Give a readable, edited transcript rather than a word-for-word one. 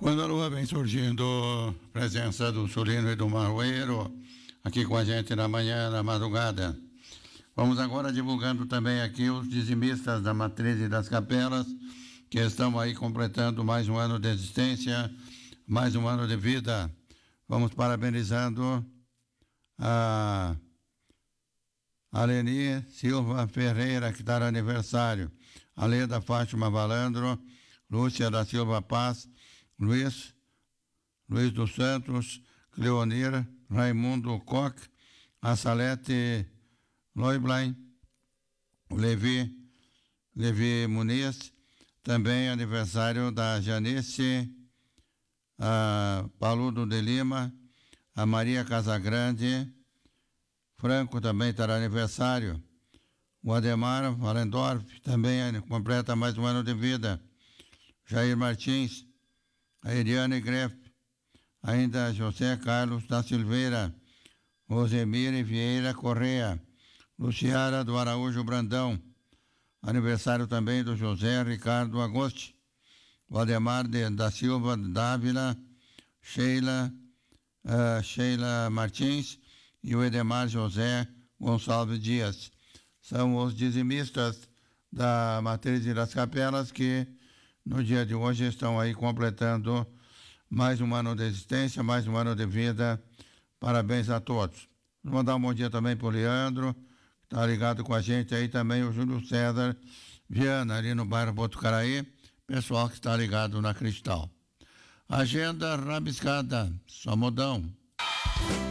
Quando a lua vem surgindo, presença do sulino e do marroeiro, aqui com a gente na manhã, na madrugada. Vamos agora divulgando também aqui os dizimistas da Matriz e das Capelas, que estão aí completando mais um ano de existência, mais um ano de vida. Vamos parabenizando a Aleni Silva Ferreira, que está no aniversário, a Leda Fátima Valandro, Lúcia da Silva Paz, Luiz dos Santos, Cleonir, Raimundo Koch, a Salete Loiblein, Levi Muniz, também aniversário da Janice, a Paludo de Lima, a Maria Casagrande, Franco também estará aniversário, o Ademar Valendorf também completa mais um ano de vida, Jair Martins, a Eliane Greff, ainda José Carlos da Silveira, Rosemire Vieira Correa, Luciara do Araújo Brandão, aniversário também do José Ricardo Agosti, Valdemar da Silva Dávila, Sheila Martins e o Edemar José Gonçalves Dias. São os dizimistas da Matriz e das Capelas que no dia de hoje estão aí completando mais um ano de existência, mais um ano de vida. Parabéns a todos. Vou mandar um bom dia também para o Leandro, que está ligado com a gente aí, também o Júlio César Viana, ali no bairro Botucaraí, pessoal que está ligado na Cristal. Agenda rabiscada, só modão.